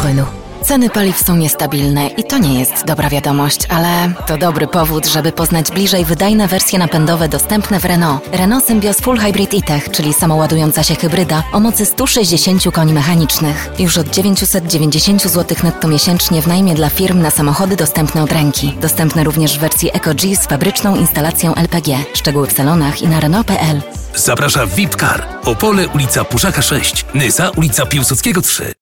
Renault. Ceny paliw są niestabilne i to nie jest dobra wiadomość, ale to dobry powód, żeby poznać bliżej wydajne wersje napędowe dostępne w Renault. Renault Symbioz Full Hybrid e-Tech, czyli samoładująca się hybryda o mocy 160 koni mechanicznych. Już od 990 zł netto miesięcznie w najmie dla firm na samochody dostępne od ręki. Dostępne również w wersji Eco-G z fabryczną instalacją LPG. Szczegóły w salonach i na Renault.pl. Zaprasza VIP Car. Opole, ulica Puszaka 6. Nysa, ulica Piłsudskiego 3.